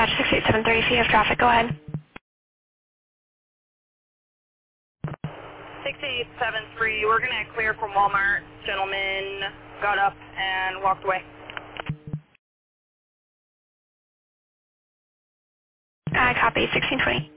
Dispatch 6873, if you have traffic, go ahead. 6873, we're going to clear from Walmart. Gentleman got up and walked away. I copy, 1620.